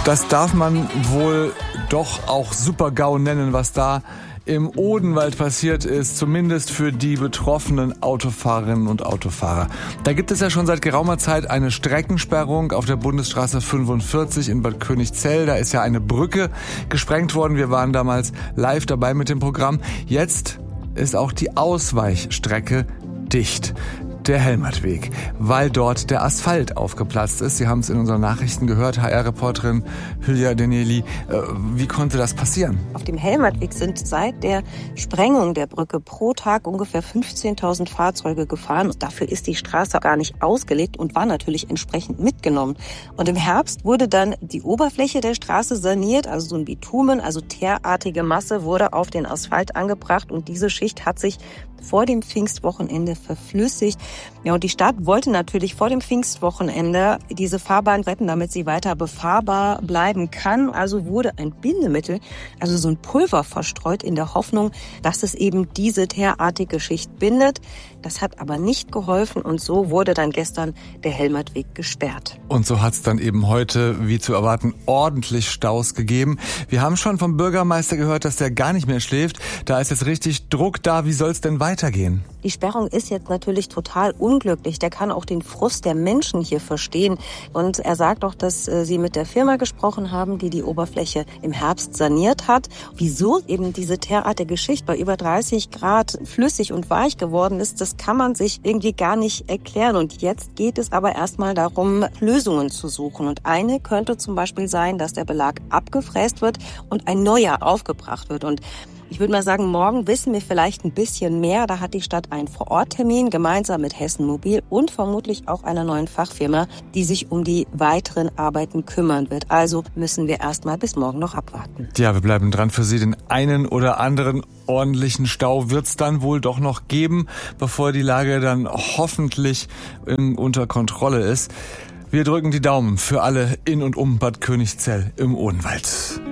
Das darf man wohl doch auch Super-GAU nennen, was da im Odenwald passiert ist, zumindest für die betroffenen Autofahrerinnen und Autofahrer. Da gibt es ja schon seit geraumer Zeit eine Streckensperrung auf der Bundesstraße 45 in Bad Königszell. Da ist ja eine Brücke gesprengt worden. Wir waren damals live dabei mit dem Programm. Jetzt ist auch die Ausweichstrecke dicht. Der Helmertweg, weil dort der Asphalt aufgeplatzt ist. Sie haben es in unseren Nachrichten gehört, HR-Reporterin Hülya Deneli. Wie konnte das passieren? Auf dem Helmertweg sind seit der Sprengung der Brücke pro Tag ungefähr 15.000 Fahrzeuge gefahren. Dafür ist die Straße gar nicht ausgelegt und war natürlich entsprechend mitgenommen. Und im Herbst wurde dann die Oberfläche der Straße saniert, also so ein Bitumen, also teerartige Masse wurde auf den Asphalt angebracht und diese Schicht hat sich vor dem Pfingstwochenende verflüssigt. Ja, und die Stadt wollte natürlich vor dem Pfingstwochenende diese Fahrbahn retten, damit sie weiter befahrbar bleiben kann. Also wurde ein Bindemittel, also so ein Pulver verstreut in der Hoffnung, dass es eben diese teerartige Schicht bindet. Das hat aber nicht geholfen und so wurde dann gestern der Helmertweg gesperrt. Und so hat es dann eben heute, wie zu erwarten, ordentlich Staus gegeben. Wir haben schon vom Bürgermeister gehört, dass der gar nicht mehr schläft. Da ist jetzt richtig Druck da. Wie soll es denn weitergehen? Die Sperrung ist jetzt natürlich total unglücklich. Der kann auch den Frust der Menschen hier verstehen. Und er sagt auch, dass sie mit der Firma gesprochen haben, die die Oberfläche im Herbst saniert hat. Wieso eben diese teerartige Schicht bei über 30 Grad flüssig und weich geworden ist, das kann man sich irgendwie gar nicht erklären. Und jetzt geht es aber erstmal darum, Lösungen zu suchen. Und eine könnte zum Beispiel sein, dass der Belag abgefräst wird und ein neuer aufgebracht wird. Und ich würde mal sagen, morgen wissen wir vielleicht ein bisschen mehr. Da hat die Stadt einen Vororttermin gemeinsam mit Hessen Mobil und vermutlich auch einer neuen Fachfirma, die sich um die weiteren Arbeiten kümmern wird. Also müssen wir erstmal bis morgen noch abwarten. Ja, wir bleiben dran für Sie. Den einen oder anderen ordentlichen Stau wird's dann wohl doch noch geben, bevor die Lage dann hoffentlich unter Kontrolle ist. Wir drücken die Daumen für alle in und um Bad Königszell im Odenwald.